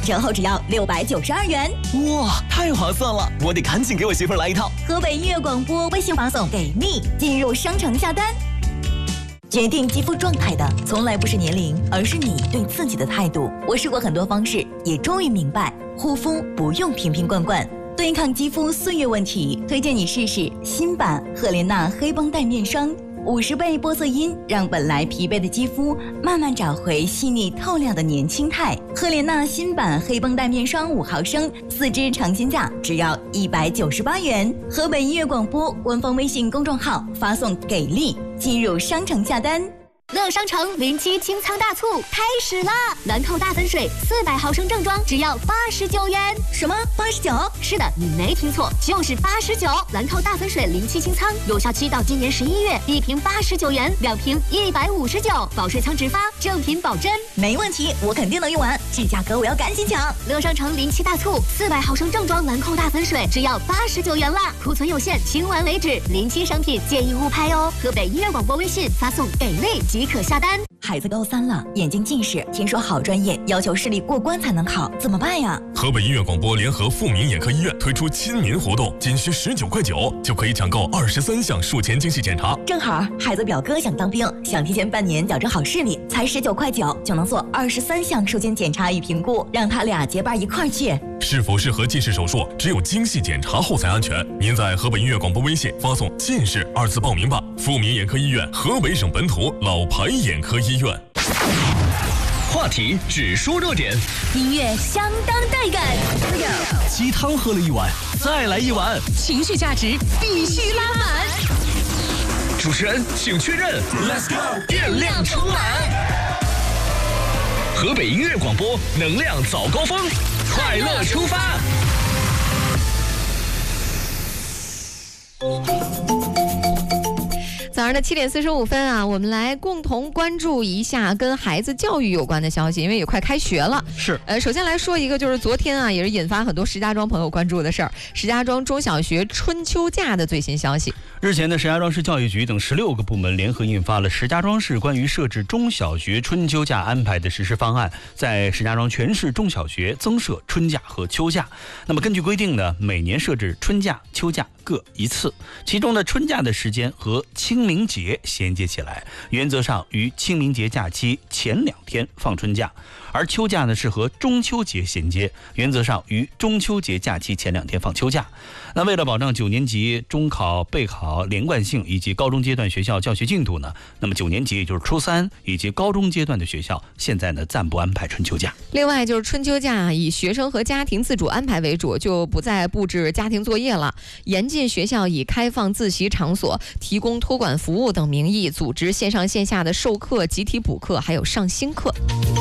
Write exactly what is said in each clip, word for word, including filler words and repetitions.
折后只要六百九十二元。 哇，太划算了！我得赶紧给我媳妇儿来一套。 河北音乐广播微信发送给力，进入商城下单。决定肌肤状态的从来不是年龄，而是你对自己的态度。我试过很多方式，也终于明白，护肤不用瓶瓶罐罐。对抗肌肤岁月问题，推荐你试试新版赫莲娜黑绷带面霜。五十倍玻色因让本来疲惫的肌肤慢慢找回细腻透亮的年轻态。赫莲娜新版黑绷带面霜五毫升，四支尝鲜价只要一百九十八元。河北音乐广播官方微信公众号发送给力，进入商城下单。 乐商城零七清仓大促开始了，兰蔻大粉水四百毫升正装只要八十九元。 什么八十九？ 是的，你没听错，就是八十九。兰蔻大粉水零七清仓有效期到今年十一月，一瓶八十九元，两瓶一百五十九，保税仓直发，正品保真。 没问题，我肯定能用完，这价格我要赶紧抢。 乐商城零七大促，四百毫升正装兰蔻大粉水只要八十九元了，库存有限，清完为止。零七商品建议勿拍哦。河北音乐广播微信发送给力即可下单。 孩子高三了，眼睛近视，听说好专业要求视力过关才能考，怎么办呀？ 河北音乐广播联合富民眼科医院推出亲民活动，仅需十九块九就可以抢购二十三项术前精细检查。 正好孩子表哥想当兵，想提前半年矫正好视力，才十九块九就能做二十三项术前检查与评估，让他俩结伴一块儿去。 是否适合近视手术，只有精细检查后才安全。您在河北音乐广播微信发送“近视”二字报名吧。富民眼科医院，河北省本土老牌眼科医院。 话题只说热点， 音乐相当带感。 鸡汤喝了一碗，再来一碗， 情绪价值必须拉满。 主持人请确认 ，Let's go， 电量充满。河北音乐广播，能量早高峰，快乐出发。 早上的七点四十五分啊，我们来共同关注一下跟孩子教育有关的消息，因为也快开学了。 是， 呃，首先来说一个，就是昨天啊，也是引发很多石家庄朋友关注的事儿，石家庄中小学春秋假的最新消息。 日前呢，石家庄市教育局等十六个部门联合印发了《石家庄市关于设置中小学春秋假安排的实施方案》，在石家庄全市中小学增设春假和秋假。那么根据规定呢，每年设置春假、秋假各一次，其中的春假的时间和清明节衔接起来，原则上于清明节假期前两天放春假，而秋假呢是和中秋节衔接，原则上于中秋节假期前两天放秋假。那为了保障九年级中考、备考连贯性以及高中阶段学校教学进度呢，那么九年级也就是初三以及高中阶段的学校现在呢暂不安排春秋假。 另外就是春秋假以学生和家庭自主安排为主，就不再布置家庭作业了，严禁学校以开放自习场所、提供托管服务等名义组织线上线下的授课、集体补课还有上新课。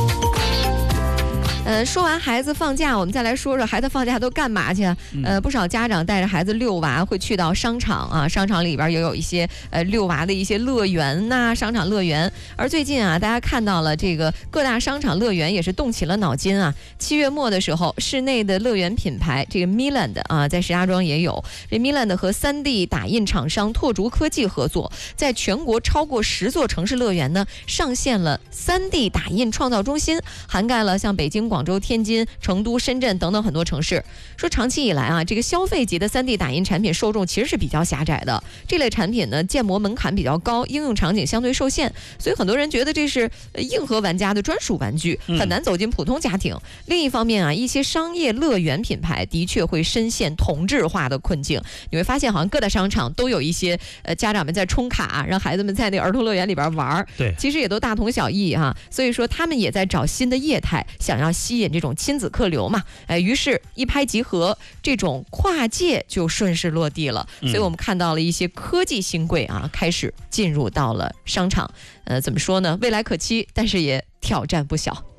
呃，说完孩子放假，我们再来说说孩子放假都干嘛去？呃，不少家长带着孩子遛娃，会去到商场啊，商场里边也有一些呃遛娃的一些乐园呐、啊，商场乐园。而最近啊，大家看到了这个各大商场乐园也是动起了脑筋啊。七月末的时候，室内的乐园品牌这个 Miland 啊，在石家庄也有。这 Miland 和 三 D 打印厂商拓竹科技合作，在全国超过十座城市乐园呢，上线了 三 D 打印创造中心，涵盖了像北京、广州、天津、成都、深圳等等很多城市。说长期以来啊，这个消费级的 三 D 打印产品受众其实是比较狭窄的，这类产品呢建模门槛比较高，应用场景相对受限，所以很多人觉得这是硬核玩家的专属玩具，很难走进普通家庭。嗯、另一方面啊，一些商业乐园品牌的确会深陷同质化的困境。你会发现好像各大商场都有一些呃家长们在充卡，让孩子们在那儿童乐园里边玩， 对， 其实也都大同小异哈、啊。所以说他们也在找新的业态，想要吸引这种亲子客流嘛，哎，于是一拍即合，这种跨界就顺势落地了。所以我们看到了一些科技新贵啊，开始进入到了商场。呃，怎么说呢？未来可期，但是也挑战不小。